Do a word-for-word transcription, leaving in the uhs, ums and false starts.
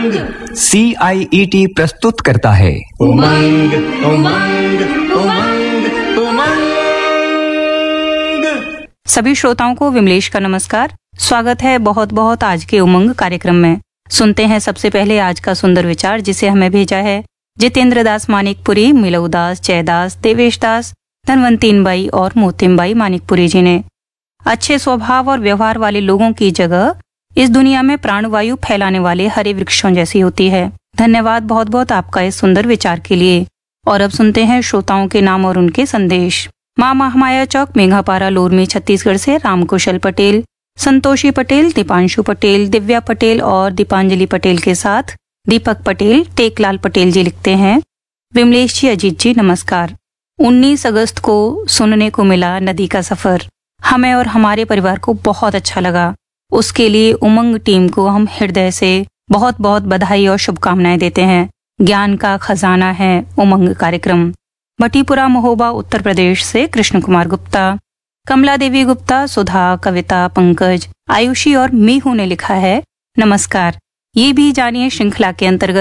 उमंग सी आई E T प्रस्तुत करता है उमंग उमंग उमंग उमंग। सभी श्रोताओं को विमलेश का नमस्कार। स्वागत है बहुत बहुत आज के उमंग कार्यक्रम में। सुनते हैं सबसे पहले आज का सुंदर विचार, जिसे हमें भेजा है जितेंद्र दास मानिकपुरी, मिलऊ दास, जयदास, देवेश दास, धनवंतीन बाई और मोतिम बाई मानिकपुरी जी ने। अच्छे स्वभाव और व्यवहार वाले लोगों की जगह इस दुनिया में प्राणवायु फैलाने वाले हरे वृक्षों जैसी होती है। धन्यवाद बहुत बहुत आपका इस सुंदर विचार के लिए। और अब सुनते हैं श्रोताओं के नाम और उनके संदेश। माँ महामाया चौक, मेघापारा, लोरमी, छत्तीसगढ़ से रामकुशल पटेल, संतोषी पटेल, दीपांशु पटेल, दिव्या पटेल और दीपांजलि पटेल के साथ दीपक पटेल, टेकलाल पटेल जी लिखते हैं, विमलेश जी, अजीत जी नमस्कार। उन्नीस अगस्त को सुनने को मिला नदी का सफर। हमें और हमारे परिवार को बहुत अच्छा लगा। उसके लिए उमंग टीम को हम हृदय से बहुत बहुत बधाई और शुभकामनाएं देते हैं। ज्ञान का खजाना है उमंग कार्यक्रम। भटीपुरा, महोबा, उत्तर प्रदेश से कृष्ण कुमार गुप्ता, कमला देवी गुप्ता, सुधा, कविता, पंकज, आयुषी और मीहू ने लिखा है, नमस्कार। ये भी जानिए श्रृंखला के अंतर्गत